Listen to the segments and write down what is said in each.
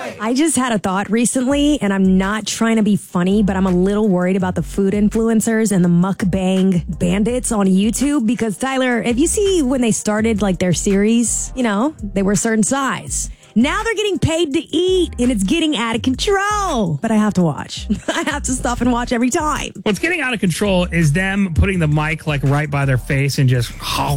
I just had a thought recently, and I'm not trying to be funny, but I'm a little worried about the food influencers and the mukbang bandits on YouTube because, Tyler, if you see when they started like their series, you know, they were a certain size. Now they're getting paid to eat, and it's getting out of control. But I have to watch. I have to stop and watch every time. What's getting out of control is them putting the mic like right by their face and just...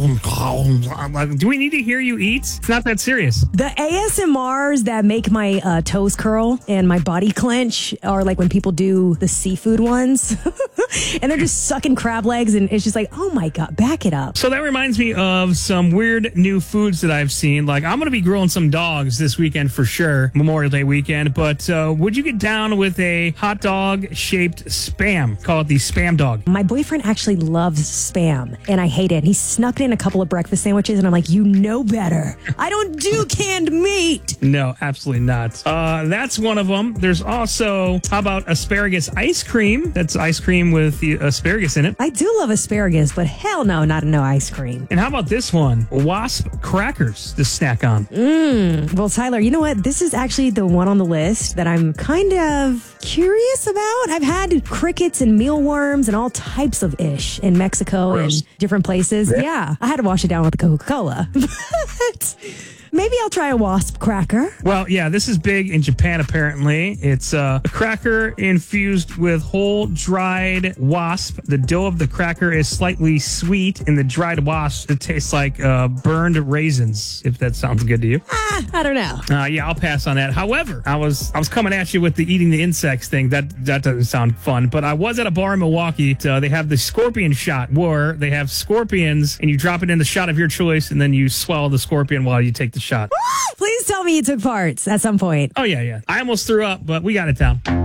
Do we need to hear you eat? It's not that serious. The ASMRs that make my toes curl and my body clench are like when people do the seafood ones. And they're just sucking crab legs, and it's just like, oh my God, back it up. So that reminds me of some weird new foods that I've seen. Like, I'm going to be grilling some dogs this weekend for sure, Memorial Day weekend. But would you get down with a hot dog shaped Spam? Call it the Spam dog. My boyfriend actually loves Spam, and I hate it. He snuck it in a couple of breakfast sandwiches, and I'm like, you know better. I don't do canned meat. No, absolutely not. That's one of them. There's also, how about asparagus ice cream? That's ice cream with the asparagus in it. I do love asparagus, but hell no, not no ice cream. And how about this one? Wasp crackers to snack on. Well, Tyler, you know what? This is actually the one on the list that I'm kind of curious about. I've had crickets and mealworms and all types of ish in Mexico and different places. Yeah, I had to wash it down with the Coca-Cola. But maybe I'll try a wasp cracker. Well, yeah, this is big in Japan, apparently. It's a cracker infused with whole dried wasp. The dough of the cracker is slightly sweet, and the dried wasp, it tastes like burned raisins, if that sounds good to you. I don't know. Yeah, I'll pass on that. However, I was coming at you with the eating the insects thing. That doesn't sound fun, but I was at a bar in Milwaukee. They have the scorpion shot, where they have scorpions, and you drop it in the shot of your choice, and then you swallow the scorpion while you take the shot. Please tell me you took parts at some point. Oh, yeah. I almost threw up, but we got it down.